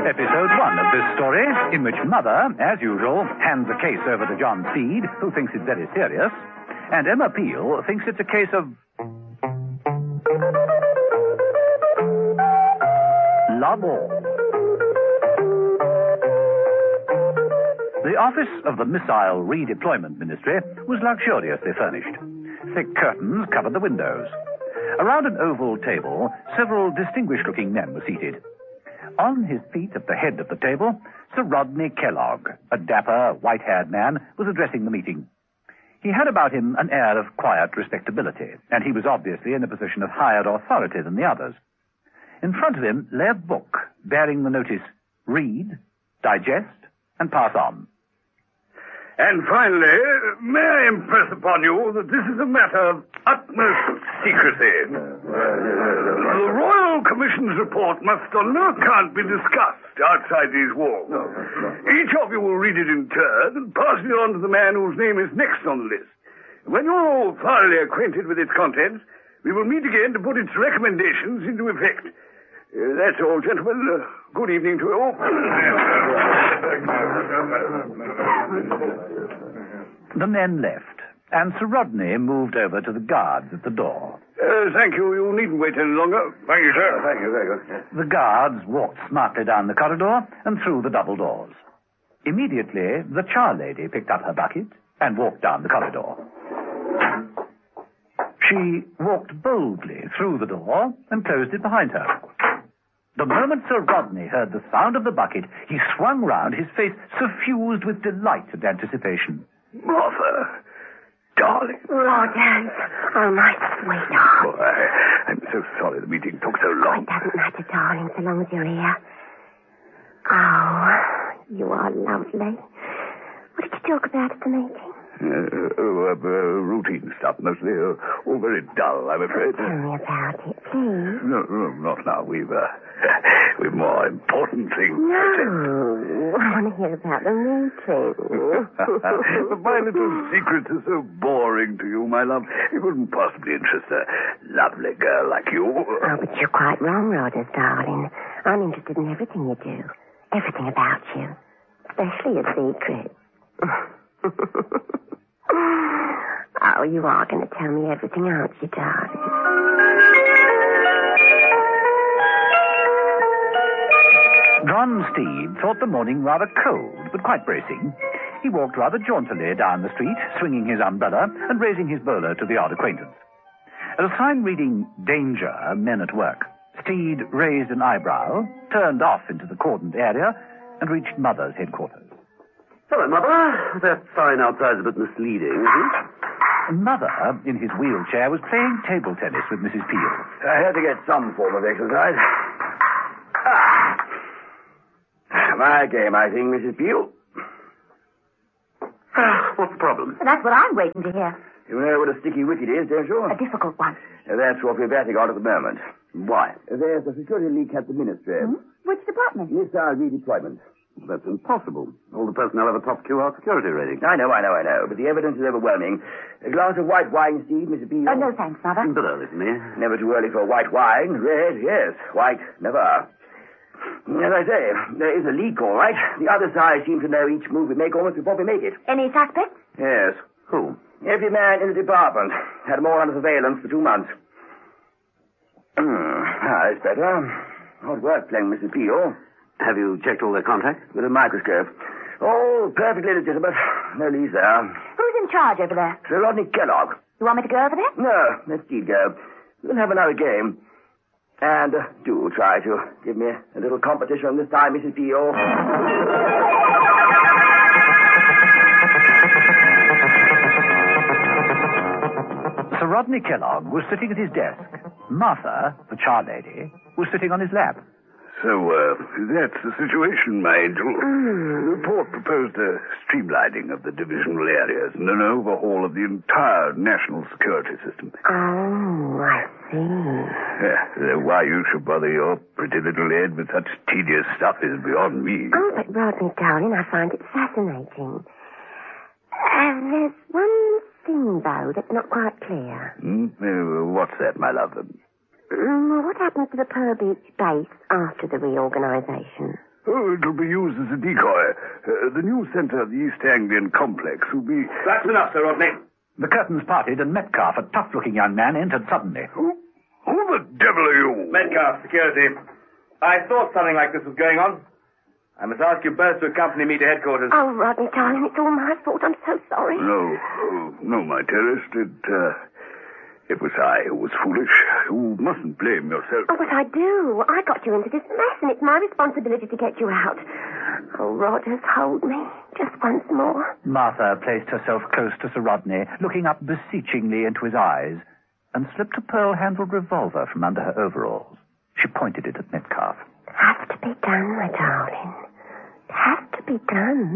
Episode 1 of this story, in which Mother, as usual, hands a case over to John Steed, who thinks it very serious, and Emma Peel thinks it's a case of love all. The office of the Missile Redeployment Ministry was luxuriously furnished. Thick curtains covered the windows. Around an oval table, several distinguished-looking men were seated. On his feet at the head of the table, Sir Rodney Kellogg, a dapper, white-haired man, was addressing the meeting. He had about him an air of quiet respectability, and he was obviously in a position of higher authority than the others. In front of him lay a book bearing the notice, Read, Digest, and Pass On. And finally, may I impress upon you that this is a matter of utmost secrecy. The Royal Commission's report must on no account be discussed outside these walls. Each of you will read it in turn and pass it on to the man whose name is next on the list. When you're all thoroughly acquainted with its contents, we will meet again to put its recommendations into effect. That's all, gentlemen. Good evening to you all. The men left, and Sir Rodney moved over to the guards at the door. Thank you. You needn't wait any longer. Thank you, sir. Thank you. Very good. The guards walked smartly down the corridor and through the double doors. Immediately, the charlady picked up her bucket and walked down the corridor. She walked boldly through the door and closed it behind her. The moment Sir Rodney heard the sound of the bucket, he swung round, his face suffused with delight and anticipation. Martha, darling. Rodan, oh, my sweetheart. Oh, I'm so sorry the meeting took so long. It doesn't matter, darling, so long as you're here. Oh, you are lovely. What did you talk about at the meeting? Routine stuff, mostly. All very dull, I'm afraid. Tell me about it, please. No, not now. We've more important things. No, I want to hear about the meeting. But my little secrets are so boring to you, my love. It wouldn't possibly interest a lovely girl like you. Oh, but you're quite wrong, Rogers, darling. I'm interested in everything you do. Everything about you. Especially your secrets. Oh, you are going to tell me everything, aren't you, darling? John Steed thought the morning rather cold, but quite bracing. He walked rather jauntily down the street, swinging his umbrella and raising his bowler to the odd acquaintance. At a sign reading, Danger, Men at Work, Steed raised an eyebrow, turned off into the cordoned area, and reached Mother's headquarters. Hello, Mother. That sign outside's a bit misleading, isn't it? Mother, in his wheelchair, was playing table tennis with Mrs. Peel. I had to get some form of exercise. My game, I think, Mrs. Peel. What's the problem? That's what I'm waiting to hear. You know what a sticky wicket is, don't you? A difficult one. That's what we're batting on at the moment. Why? There's a security leak at the ministry. Which department? Missile redeployment. That's impossible. All the personnel have a top QR security rating. I know. But the evidence is overwhelming. A glass of white wine, Steve, Mrs. Peel. Oh, no, thanks, Mother. A bit early for me. Never too early for white wine. Red, yes. White, never. As I say, there is a leak, all right. The other side seems to know each move we make almost before we make it. Any suspects? Yes. Who? Every man in the department. Had them all under surveillance for 2 months. That's better. Hard work playing Mrs. Peel. Have you checked all their contacts? With a microscope. All perfectly legitimate. No leads there. Who's in charge over there? Sir Rodney Kellogg. You want me to go over there? No, let Steve go. We'll have another game. And do try to give me a little competition this time, Mrs. Peel. Sir Rodney Kellogg was sitting at his desk. Martha, the charlady, was sitting on his lap. So, that's the situation, my angel. The report proposed a streamlining of the divisional areas and an overhaul of the entire national security system. Oh, I see. Why you should bother your pretty little head with such tedious stuff is beyond me. Oh, but Rodney, darling, I find it fascinating. There's one thing, though, that's not quite clear. What's that, my love? What happened to the Pearl Beach base after the reorganization? Oh, it'll be used as a decoy. The new centre of the East Anglian complex will be... That's enough, Sir Rodney. The curtains parted, and Metcalf, a tough-looking young man, entered suddenly. Who the devil are you? Metcalf, security. I thought something like this was going on. I must ask you both to accompany me to headquarters. Oh, Rodney, darling, it's all my fault. I'm so sorry. No, my dearest. It was I who was foolish. You mustn't blame yourself. Oh, but I do. I got you into this mess, and it's my responsibility to get you out. Oh, Rogers, hold me. Just once more. Martha placed herself close to Sir Rodney, looking up beseechingly into his eyes, and slipped a pearl-handled revolver from under her overalls. She pointed it at Metcalf. Has to be done, my darling. Has to be done.